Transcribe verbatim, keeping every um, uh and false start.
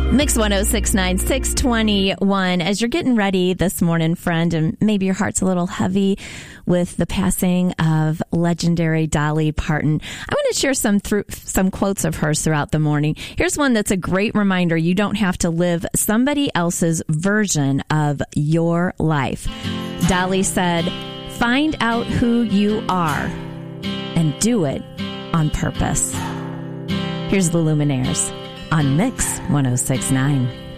Mix one oh six point nine, six twenty-one. As you're getting ready this morning, friend, and maybe your heart's a little heavy with the passing of legendary Dolly Parton, I want to share some through, some quotes of hers throughout the morning. Here's one that's a great reminder you don't have to live somebody else's version of your life. Dolly said, "Find out who you are and do it on purpose." Here's the Luminaires on Mix one oh six point nine.